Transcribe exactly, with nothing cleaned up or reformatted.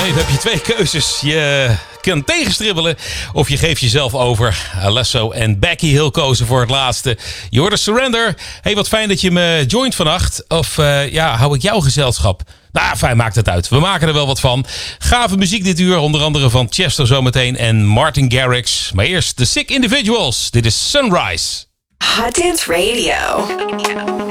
leven heb je twee keuzes. Je kan tegenstribbelen of je geeft jezelf over. Alesso en Becky Hill kozen voor het laatste. Je hoort de Surrender. Hey, wat fijn dat je me joint vannacht. Of uh, ja, hou ik jouw gezelschap? Nou, fijn, maakt het uit. We maken er wel wat van. Gave muziek dit uur, onder andere van Chester zometeen en Martin Garrix. Maar eerst The Sick Individuals. Dit is Sunrise. Hot Dance Radio.